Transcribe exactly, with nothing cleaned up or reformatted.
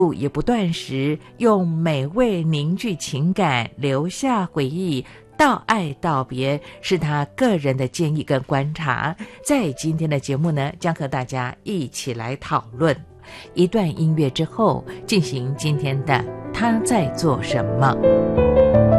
也不断时用美味凝聚情感，留下回忆，道爱道别，是他个人的建议跟观察。在今天的节目呢，将和大家一起来讨论。一段音乐之后，进行今天的他在做什么。